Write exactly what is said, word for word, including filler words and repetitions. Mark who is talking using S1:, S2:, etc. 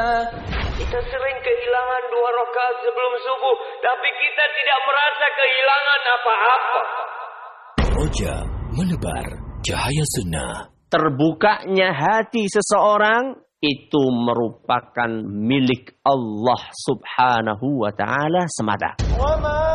S1: Kita sering kehilangan dua rakaat sebelum subuh, tapi kita tidak merasa kehilangan apa-apa.
S2: Roja menebar cahaya sunnah.
S3: Terbukanya hati seseorang itu merupakan milik Allah Subhanahu wa ta'ala semata.